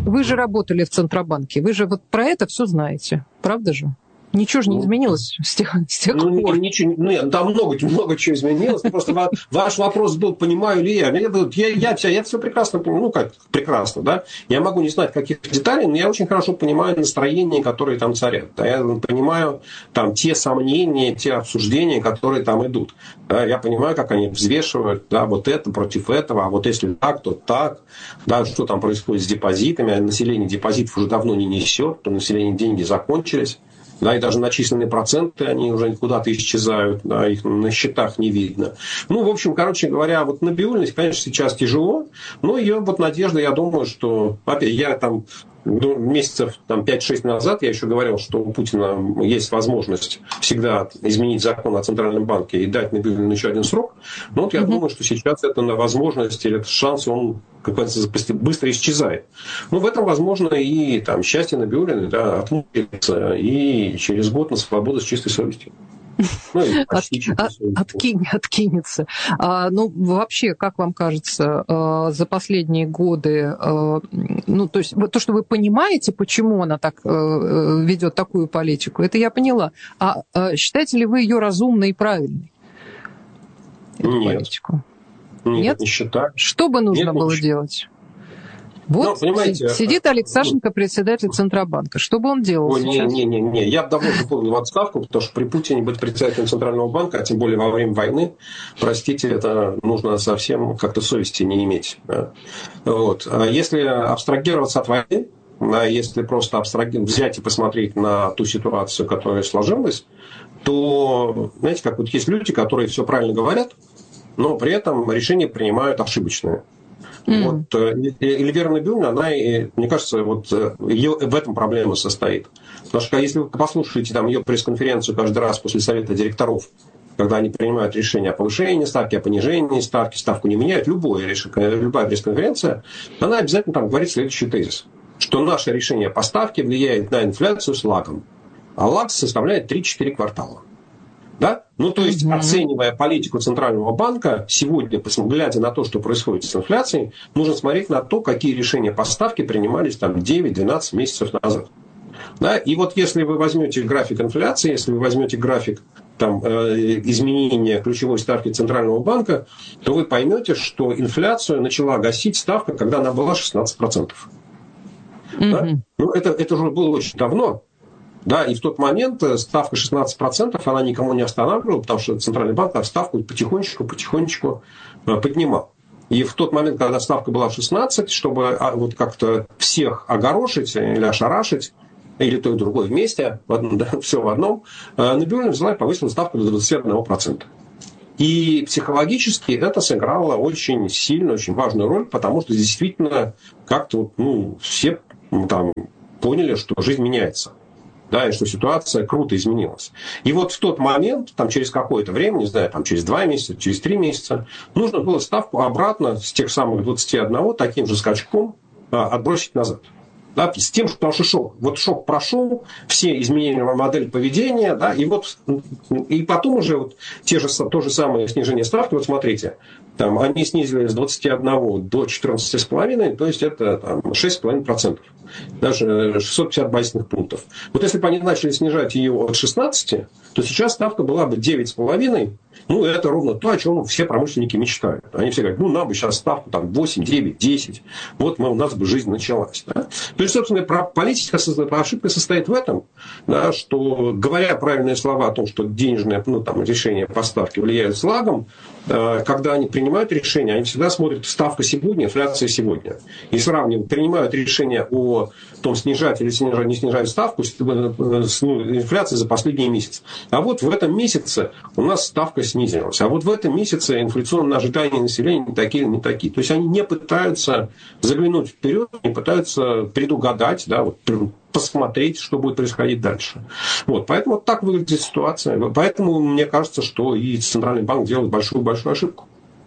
Вы же работали в Центробанке, вы же вот про это все знаете, правда же? Ничего же не изменилось с тех пор. Ничего, там много чего изменилось. Просто ваш вопрос был, понимаю ли я. Я все прекрасно понимаю. Ну, как прекрасно, да? Я могу не знать каких деталей, но я очень хорошо понимаю настроения, которые там царят. Да? Я понимаю там те сомнения, те обсуждения, которые там идут. Да? Я понимаю, как они взвешивают, да, вот это против этого, а вот если так, то так. Да, что там происходит с депозитами. Население депозитов уже давно не несет, то население деньги закончились. Да, и даже начисленные проценты, они уже куда-то исчезают, да, их на счетах не видно. Ну, в общем, короче говоря, вот Набиуллиной, конечно, сейчас тяжело, но ее вот надежда, я думаю, что, опять, я там месяцев 5-6 назад я еще говорил, что у Путина есть возможность всегда изменить закон о Центральном банке и дать Набиуллиной еще один срок. Но вот я думаю, что сейчас эта возможность или этот шанс, он, как говорится, быстро исчезает. Ну, в этом, возможно, и там счастье Набиуллиной, да, отмутится и через год на свободу с чистой совестью. Откинется. Ну, вообще, как вам кажется, за последние годы, ну, то есть то, что вы понимаете, почему она так ведет такую политику, это я поняла. А считаете ли вы ее разумной и правильной? Нет. Политику? Нет, не считаю. Что бы нужно было делать? Вот сидит Алексашенко, председатель Центробанка. Что бы он делал сейчас? Не. Я давно помню в отставку, потому что при Путине быть председателем Центрального банка, а тем более во время войны, простите, это нужно совсем как-то совести не иметь. Да? Вот. А если абстрагироваться от войны, если просто взять и посмотреть на ту ситуацию, которая сложилась, то, знаете, как вот есть люди, которые все правильно говорят, но при этом решения принимают ошибочные. Вот Эльвира Набиуллина, она, мне кажется, вот ее в этом проблема состоит. Потому что если вы послушаете там ее пресс-конференцию каждый раз после совета директоров, когда они принимают решение о повышении ставки, о понижении ставки, ставку не меняют, любая пресс-конференция, она обязательно там говорит следующий тезис, что наше решение по ставке влияет на инфляцию с лагом, а лаг составляет 3-4 квартала. Да? Ну, то есть, оценивая политику Центрального банка, сегодня, глядя на то, что происходит с инфляцией, нужно смотреть на то, какие решения по ставке принимались там 9-12 месяцев назад. Да? И вот если вы возьмете график инфляции, если вы возьмете график изменения ключевой ставки Центрального банка, то вы поймете, что инфляцию начала гасить ставка, когда она была 16%. Да? Ну, это уже было очень давно. Да, и в тот момент ставка 16%, она никому не останавливала, потому что Центральный банк ставку потихонечку поднимал. И в тот момент, когда ставка была 16, чтобы вот как-то всех огорошить или ошарашить, или то и другое вместе, все в одном, Набиуллина взяла и повысила ставку до 21%. И психологически это сыграло очень сильную, очень важную роль, потому что действительно как-то все там поняли, что жизнь меняется. Да, и что ситуация круто изменилась. И вот в тот момент, там, через какое-то время, не знаю, там, через 2 месяца, через 3 месяца, нужно было ставку обратно с тех самых 21 таким же скачком отбросить назад. Да, с тем, что потому что шок. Вот шок прошел, все изменения в модели поведения, да, и потом уже вот то же самое снижение ставки, вот смотрите, там, они снизили с 21 до 14,5, то есть это там, 6,5%. Даже 650 базисных пунктов. Вот если бы они начали снижать ее от 16, то сейчас ставка была бы 9,5. Ну, это ровно то, о чем все промышленники мечтают. Они все говорят, нам бы сейчас ставку там 8, 9, 10. Вот у нас бы жизнь началась. Да? То есть, собственно, ошибка состоит в этом, да, что, говоря правильные слова о том, что денежные решения по ставке влияют с лагом, когда они принимают решения, они всегда смотрят ставка сегодня, инфляция сегодня. И сравнивают, принимают решение о том, снижать или не снижать ставку с инфляцией за последний месяц. А вот в этом месяце у нас ставка снизилась. А вот в этом месяце инфляционные ожидания населения не такие или не такие. То есть они не пытаются заглянуть вперед, не пытаются предугадать, да, посмотреть, что будет происходить дальше. Вот, поэтому вот так выглядит ситуация. Поэтому мне кажется, что и Центральный банк делает большую-большую ошибку.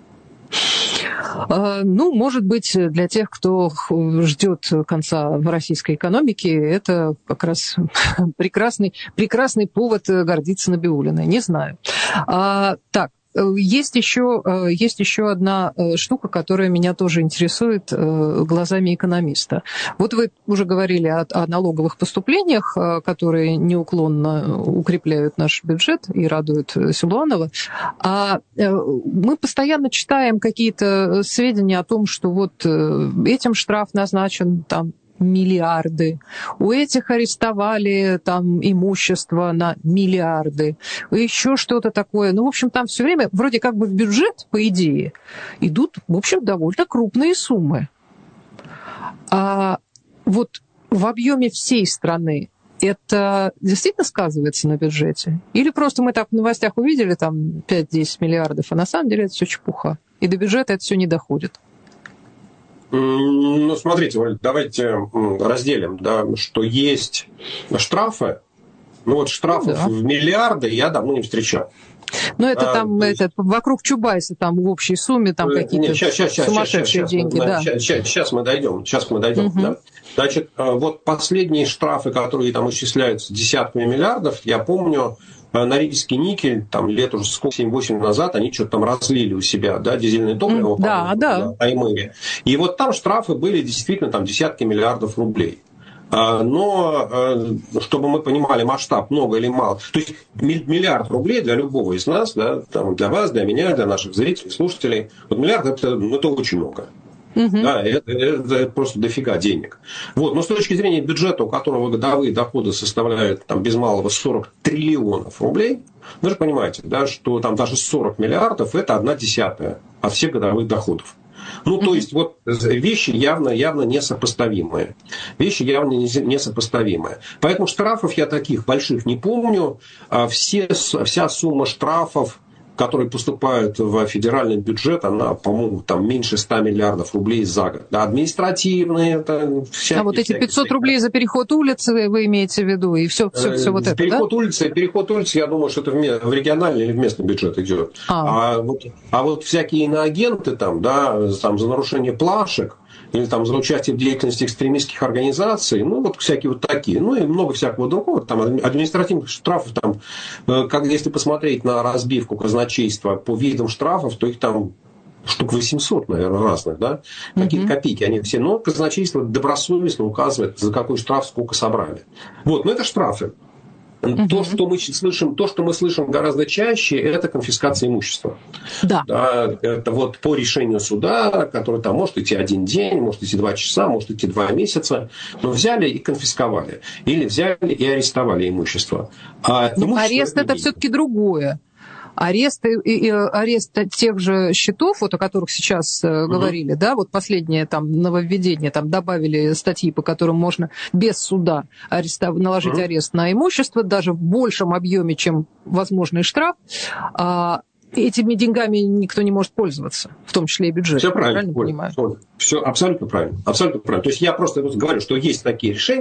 Может быть, для тех, кто ждет конца российской экономики, это как раз прекрасный повод гордиться Набиуллиной. Не знаю. Так, Есть еще одна штука, которая меня тоже интересует глазами экономиста. Вот вы уже говорили о налоговых поступлениях, которые неуклонно укрепляют наш бюджет и радуют Силуанова. А мы постоянно читаем какие-то сведения о том, что вот этим штраф назначен там миллиарды. У этих арестовали там имущество на миллиарды. Еще что-то такое. Ну, в общем, там все время вроде как бы в бюджет, по идее, идут, в общем, довольно крупные суммы. А вот в объеме всей страны это действительно сказывается на бюджете? Или просто мы так в новостях увидели там 5-10 миллиардов, а на самом деле это все чепуха. И до бюджета это все не доходит? Ну, смотрите, Оль, давайте разделим, да, что есть штрафы. Ну, вот штрафов в миллиарды я давно не встречал. Ну, это там вокруг Чубайса там в общей сумме там какие-то сумасшедшие деньги. Сейчас мы дойдем. Угу. Да. Значит, вот последние штрафы, которые там исчисляются десятками миллиардов, я помню, Норильский никель, там лет уже 7-8 назад, они что-то там разлили у себя, да, дизельное топливо, на Аймыре. И вот там штрафы были действительно там десятки миллиардов рублей. Но, чтобы мы понимали масштаб, много или мало, то есть миллиард рублей для любого из нас, да, там, для вас, для меня, для наших зрителей, слушателей, вот миллиард это очень много. Угу. Да, это просто дофига денег. Вот. Но с точки зрения бюджета, у которого годовые доходы составляют там, без малого 40 триллионов рублей, вы же понимаете, да, что там даже 40 миллиардов – это 1/10 от всех годовых доходов. Ну, то есть, вот вещи явно несопоставимые. Поэтому штрафов я таких больших не помню. Вся сумма штрафов, которые поступают в федеральный бюджет, она, по-моему, там меньше 100 миллиардов рублей за год. Да, административные, это всякие. А вот эти 500 рублей за переход улицы вы имеете в виду? И все вот это, переход улицы, я думаю, что это в региональный или в местный бюджет идет. А вот всякие иноагенты там, да, там за нарушение плашек, или там за участие в деятельности экстремистских организаций, ну, вот всякие вот такие, ну, и много всякого другого, там, административных штрафов, там, если посмотреть на разбивку казначейства по видам штрафов, то их там штук 800, наверное, разных, да, какие-то копейки, они все, но казначейство добросовестно указывает, за какой штраф сколько собрали. Вот, но это штрафы. То, что мы слышим гораздо чаще, это конфискация имущества. Да. Да, это вот по решению суда, который там может идти 1 день, может идти 2 часа, может идти 2 месяца, но взяли и конфисковали. Или взяли и арестовали имущество. Арест – это все-таки другое. Арест тех же счетов, вот о которых сейчас говорили, да, вот последнее там нововведение, там добавили статьи, по которым можно без суда наложить арест на имущество, даже в большем объеме, чем возможный штраф. Этими деньгами никто не может пользоваться, в том числе и бюджет. Все правильно понимаю? Все абсолютно правильно. То есть я просто говорю, что есть такие решения.